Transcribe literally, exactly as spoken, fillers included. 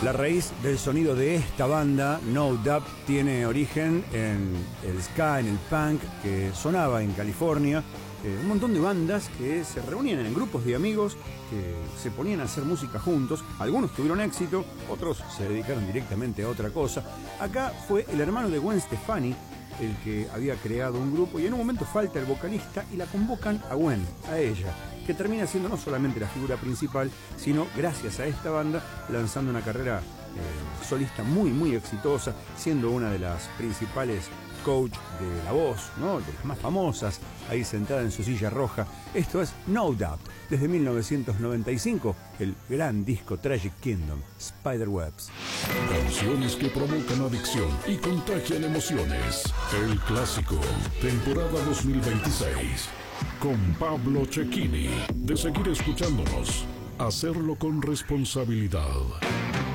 La raíz del sonido de esta banda, No Doubt, tiene origen en el ska, en el punk que sonaba en California. Eh, un montón de bandas que se reunían en grupos de amigos que se ponían a hacer música juntos. Algunos tuvieron éxito, otros se dedicaron directamente a otra cosa. Acá fue el hermano de Gwen Stefani el que había creado un grupo, y en un momento falta el vocalista y la convocan a Gwen, a ella, que termina siendo no solamente la figura principal, sino gracias a esta banda lanzando una carrera eh, solista muy muy exitosa, siendo una de las principales coach de la voz, ¿no? De las más famosas, ahí sentada en su silla roja. Esto es No Doubt, desde mil novecientos noventa y cinco, el gran disco Tragic Kingdom, Spiderwebs. Canciones que provocan adicción y contagian emociones. El clásico, temporada dos mil veintiséis, con Pablo Cecchini. De seguir escuchándonos, hacerlo con responsabilidad.